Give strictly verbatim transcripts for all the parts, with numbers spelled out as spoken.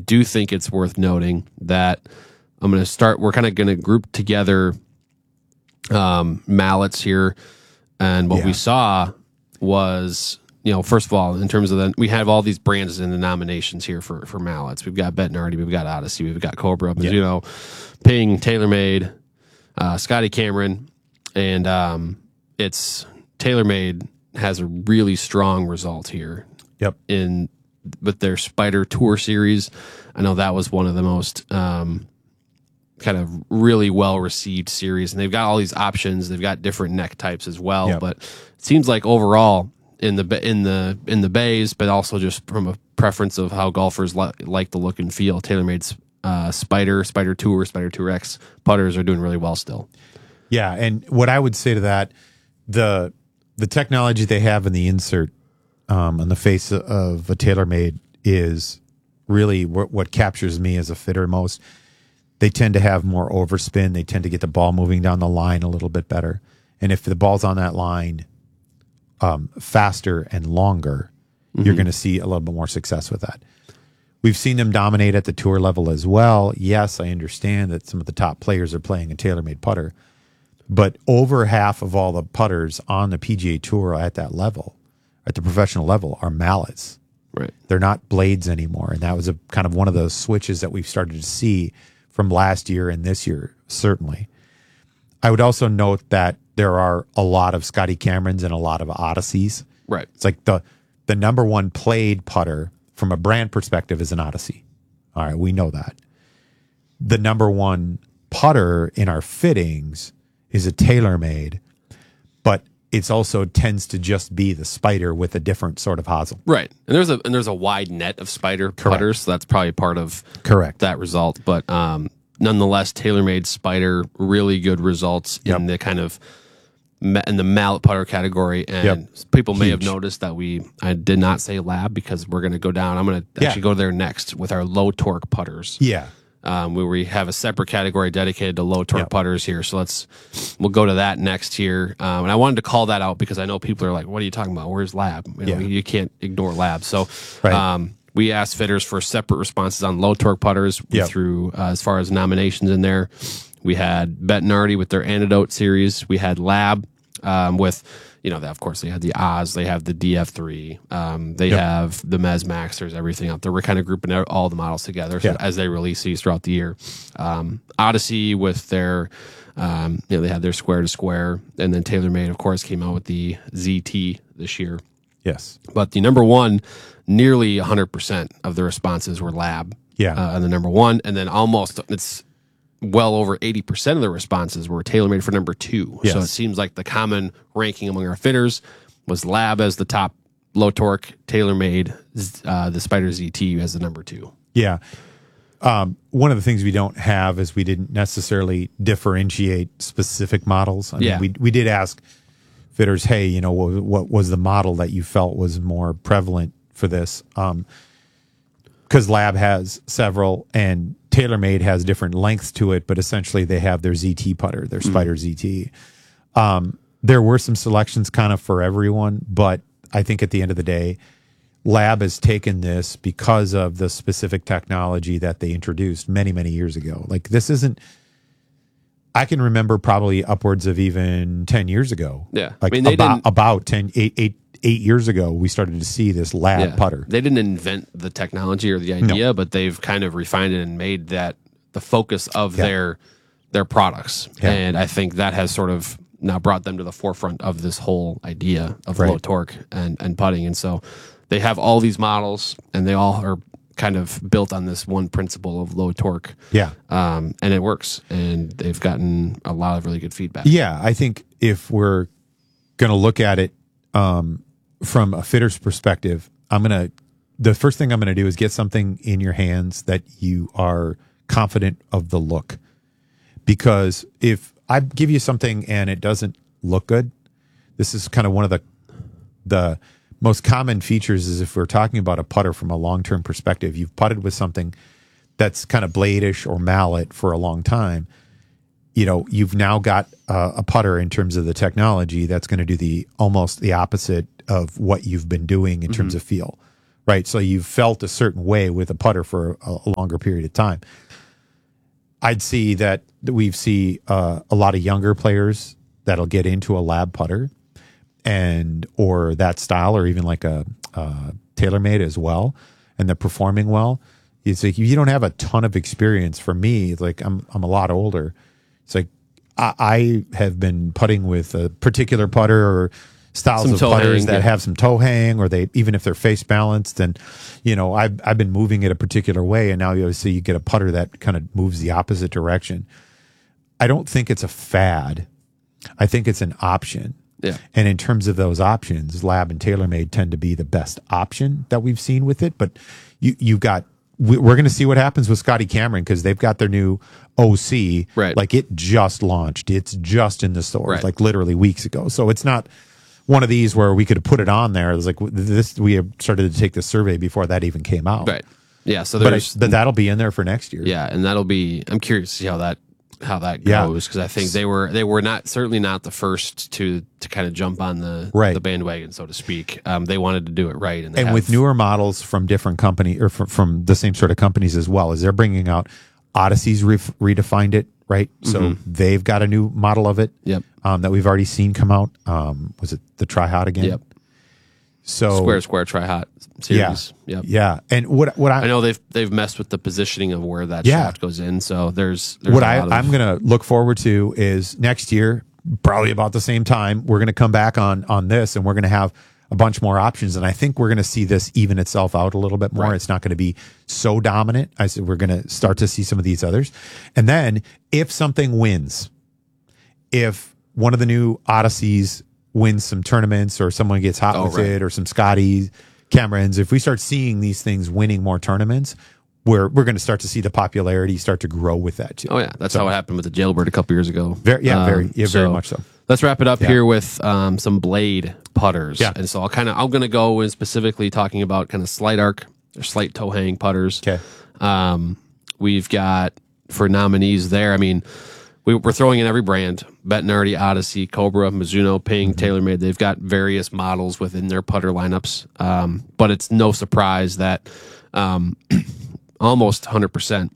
do think it's worth noting that I'm going to start, we're kind of going to group together um, mallets here. And what Yeah. we saw was, you know, first of all, in terms of the, we have all these brands in the nominations here for, for mallets. We've got Bettinardi, we've got Odyssey, we've got Cobra, Yeah. you know, Ping, TaylorMade, uh, Scotty Cameron, and um, it's TaylorMade has a really strong result here. Yep. In with their Spider Tour series. I know that was one of the most um, kind of really well received series, and they've got all these options. They've got different neck types as well, Yep. but it seems like overall in the in the in the bays, but also just from a preference of how golfers li- like the look and feel, TaylorMade's uh, Spider, Spider Tour, Spider Tour X putters are doing really well still. Yeah, and what I would say to that, the the technology they have in the insert um, on the face of a TaylorMade is really what, what captures me as a fitter most. They tend to have more overspin. They tend to get the ball moving down the line a little bit better. And if the ball's on that line um, faster and longer, mm-hmm. you're going to see a little bit more success with that. We've seen them dominate at the tour level as well. Yes, I understand that some of the top players are playing a TaylorMade putter, but over half of all the putters on the P G A Tour at that level, at the professional level, are mallets. Right. They're not blades anymore. And that was a kind of one of those switches that we've started to see from last year and this year, certainly. I would also note that there are a lot of Scotty Camerons and a lot of Odysseys. Right. It's like the the number one played putter from a brand perspective is an Odyssey. All right, we know that. The number one putter in our fittings is a TaylorMade, but it's also tends to just be the Spider with a different sort of hosel. Right. And there's a and there's a wide net of Spider putters, so that's probably part of Correct. that result. But um, nonetheless, TaylorMade Spider, really good results Yep. in the kind of ma- in the mallet putter category. And Yep. people may have Huge. noticed that we I did not say lab because we're going to go down. I'm going to Yeah. actually go there next with our low torque putters. Yeah. Um, where we have a separate category dedicated to low torque Yep. putters here. So let's, we'll go to that next here. Um, and I wanted to call that out because I know people are like, what are you talking about? Where's lab? You know, Yeah. you can't ignore lab. So, Right. um, we asked fitters for separate responses on low torque putters. We Yep. threw, uh, as far as nominations in there, we had Bettinardi with their Antidote series. We had lab, um, with, you know, of course they had the Oz, they have the D F three, um, they Yep. have the Mesmax, there's everything out there. We're kind of grouping all the models together so Yeah. as they release these throughout the year. Um, Odyssey with their, um, you know, they had their square to square, and then TaylorMade, of course, came out with the Z T this year. Yes. But the number one, nearly one hundred percent of the responses were lab. Yeah. Uh, and the number one, and then almost, it's well over eighty percent of the responses were TaylorMade for number two. Yes. So it seems like the common ranking among our fitters was lab as the top low torque, TaylorMade, uh, the Spider Z T as the number two. Yeah. Um, one of the things we don't have is we didn't necessarily differentiate specific models. I Yeah. mean, we we did ask fitters, hey, you know, what, what was the model that you felt was more prevalent for this? Um, because Lab has several and TaylorMade has different lengths to it, but essentially they have their Z T putter, their Spider Z T. Um, there were some selections kind of for everyone, but I think at the end of the day, Lab has taken this because of the specific technology that they introduced many, many years ago. Like this isn't, I can remember probably upwards of even ten years ago. Yeah. Like I mean, they about, didn't- about ten, eight, eight, eight years ago, we started to see this Lab Yeah. putter. They didn't invent the technology or the idea, but they've kind of refined it and made that the focus of Yeah. their their products. Yeah. And I think that has sort of now brought them to the forefront of this whole idea of Right. low torque and, and putting. And so they have all these models and they all are kind of built on this one principle of low torque. Yeah. Um, and it works. And they've gotten a lot of really good feedback. Yeah, I think if we're going to look at it um, from a fitter's perspective, I'm going to, the first thing I'm going to do is get something in your hands that you are confident of the look. Because if I give you something and it doesn't look good, this is kind of one of the, the most common features is if we're talking about a putter from a long-term perspective, you've putted with something that's kind of blade-ish or mallet for a long time. You know, you've now got uh, a putter in terms of the technology that's going to do the almost the opposite of what you've been doing in terms of feel, right? So you've felt a certain way with a putter for a, a longer period of time. I'd see that we see uh, a lot of younger players that'll get into a lab putter and or that style, or even like a uh, TaylorMade as well, and they're performing well. It's like if you don't have a ton of experience. For me, like I'm I'm a lot older. It's like I, I have been putting with a particular putter or styles Some of toe putters hang, that yeah. have some toe hang, or they even if they're face balanced, and you know I've I've been moving it a particular way, and now you see you get a putter that kind of moves the opposite direction. I don't think it's a fad. I think it's an option. Yeah. And in terms of those options, Lab and TaylorMade tend to be the best option that we've seen with it. But you you've got we- we're going to see what happens with Scotty Cameron, because they've got their new O C. Right. Like it just launched. It's just in the stores, Right. like literally weeks ago. So it's not one of these where we could have put it on there. It was like this. We have started to take the survey before that even came out. Right. Yeah. So But, I, there's but that'll be in there for next year. yeah, and that'll be. I'm curious to see how that how that Yeah. goes, because I think they were they were not certainly not the first to to kind of jump on the Right. the bandwagon, so to speak. Um, they wanted to do it right, and they And have, with newer models from different company or from, from the same sort of companies as well, as they're bringing out Odyssey's re- redefined it, right? So they've got a new model of it. Yep. Um, that we've already seen come out. Um, was it the Tri Hot again? Yep. So Square Square Tri Hot series. Yeah. Yep. Yeah. And what what I, I know they've they've messed with the positioning of where that Yeah. shaft goes in. So there's, there's what a I, lot of, I'm going to look forward to is next year, probably about the same time, we're going to come back on on this, and we're going to have a bunch more options. And I think we're going to see this even itself out a little bit more. Right. It's not going to be so dominant. I said we're going to start to see some of these others. And then if something wins, if one of the new Odysseys wins some tournaments, or someone gets hot Oh, with right. it, or some Scotty Camerons, if we start seeing these things winning more tournaments, we're we're going to start to see the popularity start to grow with that too. oh yeah, that's how it happened with the Jailbird a couple years ago. Very, yeah, Um, very, yeah, very much so. Let's wrap it up Yeah. here with um, some blade putters. Yeah. And so I'll kind of I'm going to go in specifically talking about kind of slight arc or slight toe hang putters. Okay. Um, we've got for nominees there. I mean, we, we're throwing in every brand: Bettinardi, Odyssey, Cobra, Mizuno, Ping, Mm-hmm. TaylorMade. They've got various models within their putter lineups. Um, but it's no surprise that um, almost one hundred percent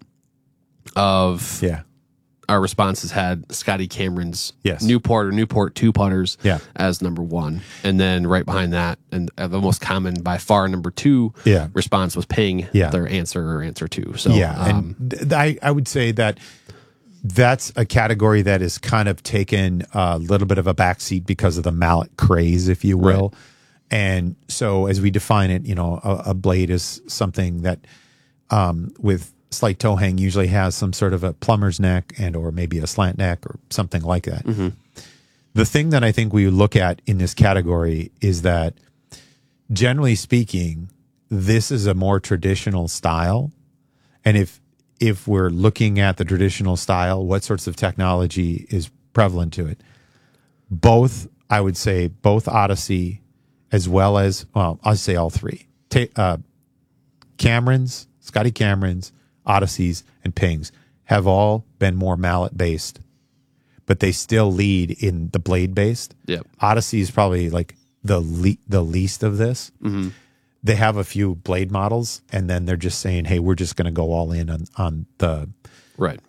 of Yeah. our responses had Scotty Cameron's Yes. Newport or Newport two putters Yeah. as number one. And then right behind that, and uh, the most common by far number two Yeah. response was Ping, Yeah. their answer or answer two. So Yeah. um, And th- I, I would say that that's a category that has kind of taken a little bit of a backseat because of the mallet craze, if you will. And so as we define it, you know, a, a blade is something that um, with slight toe hang usually has some sort of a plumber's neck and or maybe a slant neck or something like that. The thing that I think we look at in this category is that generally speaking, this is a more traditional style. And if if we're looking at the traditional style, what sorts of technology is prevalent to it? Both, I would say, both Odyssey as well as, well, I'll say all three. Ta- uh, Camerons, Scotty Camerons, Odysseys, and Pings have all been more mallet based, but they still lead in the blade based. Yep. Odyssey is probably like the le- the least of this. Mm-hmm. They have a few blade models, and then they're just saying, "Hey, we're just going to go all in on on the right.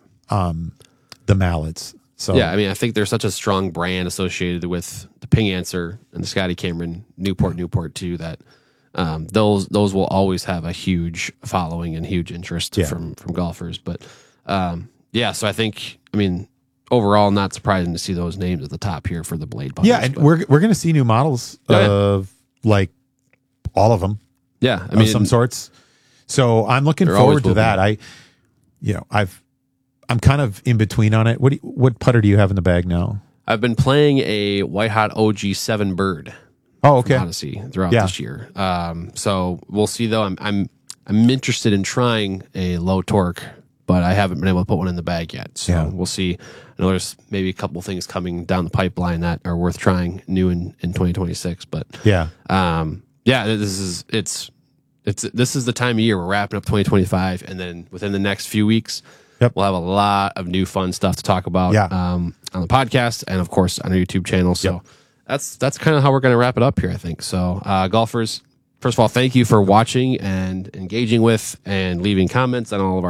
the mallets." So Yeah, I mean, I think there's such a strong brand associated with the Ping answer and the Scotty Cameron Newport Newport too that um, those those will always have a huge following and huge interest Yeah. from from golfers. But um, yeah, so I think I mean overall, not surprising to see those names at the top here for the blade putters. yeah, and but- we're we're going to see new models Oh, yeah. of like all of them. yeah, I I mean, of some sorts. So I'm looking There forward always to will that. be. I, you know, I've, I'm kind of in between on it. What do you, what putter do you have in the bag now? I've been playing a White Hot O G seven Bird. Oh, okay. Odyssey throughout Yeah. this year. Um, so we'll see though. I'm I'm I'm interested in trying a low torque, but I haven't been able to put one in the bag yet. So Yeah. we'll see. I know there's maybe a couple things coming down the pipeline that are worth trying new in, in twenty twenty-six. But Yeah. um, yeah, this is it's it's this is the time of year we're wrapping up twenty twenty-five, and then within the next few weeks, Yep. we'll have a lot of new fun stuff to talk about Yeah. um, on the podcast and of course on our YouTube channel. So Yep. that's that's kind of how we're going to wrap it up here, I think. So uh, golfers, first of all, thank you for watching and engaging with and leaving comments on all of our